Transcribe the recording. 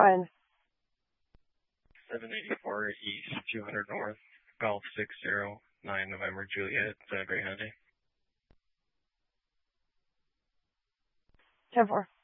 Ryan. 784 East, 200 North, Golf 609 November Juliet, Greyhound. 10-4.